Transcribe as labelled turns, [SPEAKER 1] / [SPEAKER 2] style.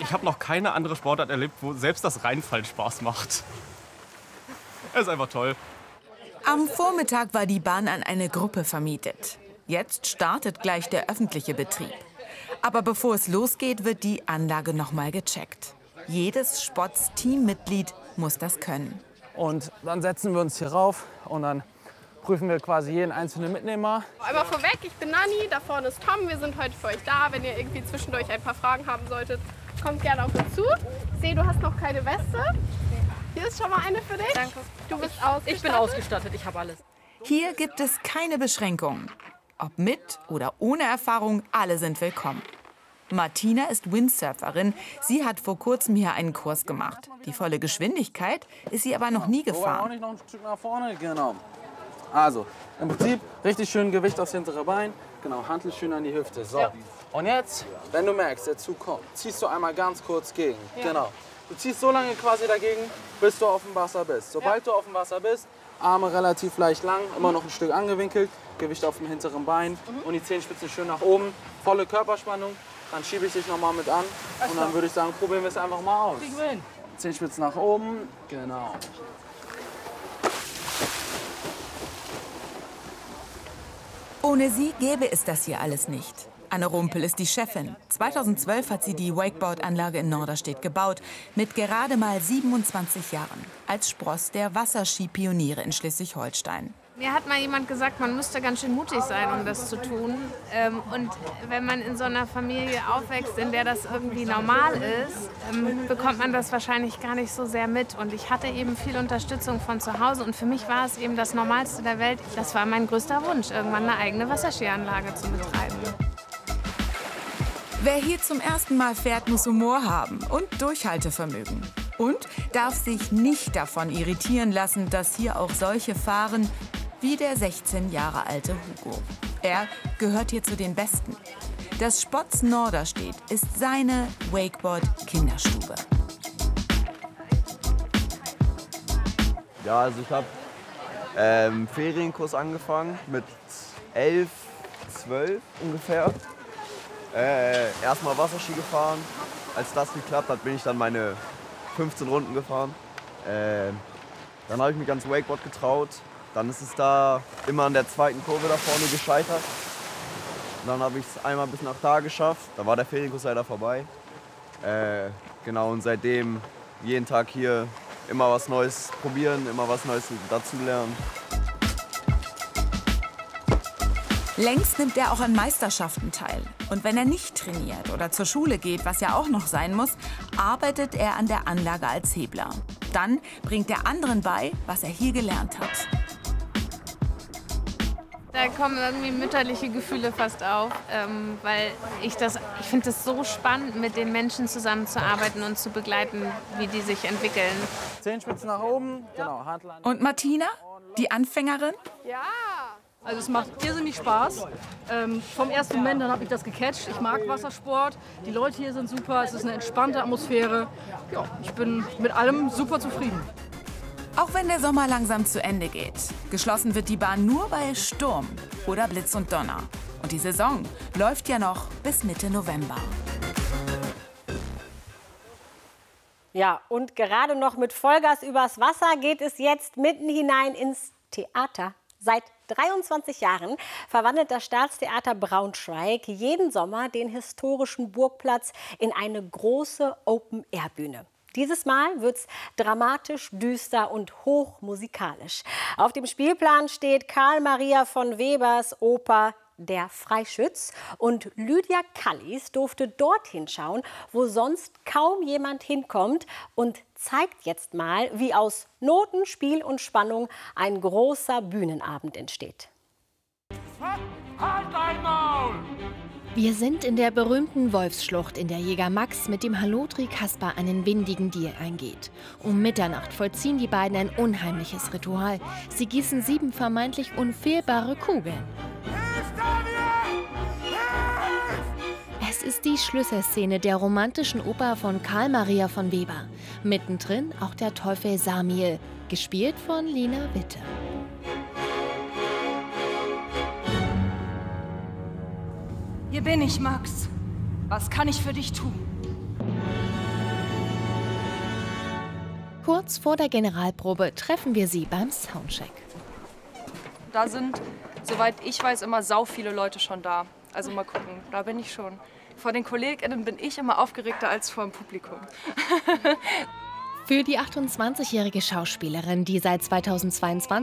[SPEAKER 1] Ich habe noch keine andere Sportart erlebt, wo selbst das Reinfallen Spaß macht. Es ist einfach toll.
[SPEAKER 2] Am Vormittag war die Bahn an eine Gruppe vermietet. Jetzt startet gleich der öffentliche Betrieb. Aber bevor es losgeht, wird die Anlage noch mal gecheckt. Jedes Spotts-Teammitglied muss das können.
[SPEAKER 3] Und dann setzen wir uns hier rauf und dann prüfen wir quasi jeden einzelnen Mitnehmer.
[SPEAKER 4] Einmal vorweg, ich bin Nanni, da vorne ist Tom. Wir sind heute für euch da. Wenn ihr irgendwie zwischendurch ein paar Fragen haben solltet, kommt gerne auf uns zu. Ich sehe, du hast noch keine Weste. Hier ist schon mal eine für dich.
[SPEAKER 5] Danke.
[SPEAKER 4] Du bist ausgestattet.
[SPEAKER 5] Ich bin ausgestattet, ich habe alles.
[SPEAKER 2] Hier gibt es keine Beschränkungen. Ob mit oder ohne Erfahrung, alle sind willkommen. Martina ist Windsurferin. Sie hat vor kurzem hier einen Kurs gemacht. Die volle Geschwindigkeit ist sie aber noch nie
[SPEAKER 3] Auch
[SPEAKER 2] gefahren.
[SPEAKER 3] nicht noch ein Stück nach vorne, genau. Also, im Prinzip richtig schön Gewicht aufs hintere Bein. Genau, Hantel schön an die Hüfte. So.
[SPEAKER 5] Ja.
[SPEAKER 3] Und jetzt, wenn du merkst, der Zug kommt, ziehst du einmal ganz kurz gegen. Ja. Genau. Du ziehst so lange quasi dagegen, bis du auf dem Wasser bist. Sobald du auf dem Wasser bist, Arme relativ leicht lang, immer noch ein Stück angewinkelt, Gewicht auf dem hinteren Bein und die Zehenspitzen schön nach oben, volle Körperspannung. Dann schiebe ich dich noch mal mit an und dann würde ich sagen, probieren wir es einfach mal aus. Zehenspitzen nach oben, genau.
[SPEAKER 2] Ohne sie gäbe es das hier alles nicht. Anne Rumpel ist die Chefin. 2012 hat sie die Wakeboard-Anlage in Norderstedt gebaut, mit gerade mal 27 Jahren, als Spross der Wasserski-Pioniere in Schleswig-Holstein.
[SPEAKER 6] Mir hat mal jemand gesagt, man müsste ganz schön mutig sein, um das zu tun. Und wenn man in so einer Familie aufwächst, in der das irgendwie normal ist, bekommt man das wahrscheinlich gar nicht so sehr mit. Und ich hatte eben viel Unterstützung von zu Hause. Und für mich war es eben das Normalste der Welt. Das war mein größter Wunsch, irgendwann eine eigene Wasserskianlage zu betreiben.
[SPEAKER 2] Wer hier zum ersten Mal fährt, muss Humor haben und Durchhaltevermögen. Und darf sich nicht davon irritieren lassen, dass hier auch solche fahren wie der 16 Jahre alte Hugo. Er gehört hier zu den Besten. Das Spotts Norderstedt ist seine Wakeboard-Kinderstube.
[SPEAKER 7] Ja, also ich habe Ferienkurs angefangen mit 11, 12 ungefähr. Erstmal Wasserski gefahren. Als das geklappt hat, bin ich dann meine 15 Runden gefahren. Dann habe ich mich ans Wakeboard getraut. Dann ist es da immer an der zweiten Kurve da vorne gescheitert. Und dann habe ich es einmal bis nach da geschafft. Da war der Ferienkurs leider vorbei. Genau, und seitdem jeden Tag hier immer was Neues probieren, immer was Neues dazulernen.
[SPEAKER 2] Längst nimmt er auch an Meisterschaften teil. Und wenn er nicht trainiert oder zur Schule geht, was ja auch noch sein muss, arbeitet er an der Anlage als Hebler. Dann bringt er anderen bei, was er hier gelernt hat.
[SPEAKER 6] Da kommen irgendwie mütterliche Gefühle fast auf, weil ich finde es so spannend, mit den Menschen zusammenzuarbeiten und zu begleiten, wie die sich entwickeln.
[SPEAKER 3] Zehenspitzen nach oben, genau, Hantel an.
[SPEAKER 2] Und Martina, die Anfängerin?
[SPEAKER 4] Ja.
[SPEAKER 5] Also es macht irrsinnig Spaß. Vom ersten Moment an habe ich das gecatcht. Ich mag Wassersport. Die Leute hier sind super. Es ist eine entspannte Atmosphäre. Ja, ich bin mit allem super zufrieden.
[SPEAKER 2] Auch wenn der Sommer langsam zu Ende geht. Geschlossen wird die Bahn nur bei Sturm oder Blitz und Donner. Und die Saison läuft ja noch bis Mitte November.
[SPEAKER 8] Ja, und gerade noch mit Vollgas übers Wasser geht es jetzt mitten hinein ins Theater. Seit 23 Jahren verwandelt das Staatstheater Braunschweig jeden Sommer den historischen Burgplatz in eine große Open-Air-Bühne. Dieses Mal wird's dramatisch, düster und hochmusikalisch. Auf dem Spielplan steht Karl Maria von Webers Oper Der Freischütz. Und Lydia Kallis durfte dorthin schauen, wo sonst kaum jemand hinkommt, und zeigt jetzt mal, wie aus Noten, Spiel und Spannung ein großer Bühnenabend entsteht.
[SPEAKER 9] Halt dein Maul!
[SPEAKER 10] Wir sind in der berühmten Wolfsschlucht, in der Jäger Max mit dem Halotri Kaspar einen windigen Deal eingeht. Um Mitternacht vollziehen die beiden ein unheimliches Ritual. Sie gießen 7 vermeintlich unfehlbare Kugeln. Es ist die Schlüsselszene der romantischen Oper von Karl Maria von Weber. Mittendrin auch der Teufel Samiel, gespielt von Lina Witte.
[SPEAKER 11] Hier bin ich, Max. Was kann ich für dich tun?
[SPEAKER 10] Kurz vor der Generalprobe treffen wir sie beim Soundcheck.
[SPEAKER 11] Da sind, soweit ich weiß, immer sau viele Leute schon da. Also mal gucken, da bin ich schon. Vor den KollegInnen bin ich immer aufgeregter als vor dem Publikum.
[SPEAKER 10] Für die 28-jährige Schauspielerin, die seit 2022